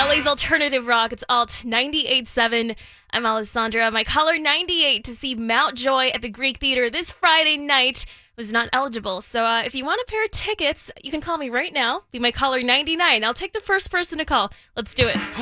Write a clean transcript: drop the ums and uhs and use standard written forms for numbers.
LA's alternative rock. It's Alt 98.7. I'm Alessandra. My caller 98 to see Mountjoy at the Greek Theater this Friday night was not eligible. So if you want a pair of tickets, you can call me right now. Be my caller 99. I'll take the first person to call. Let's do it.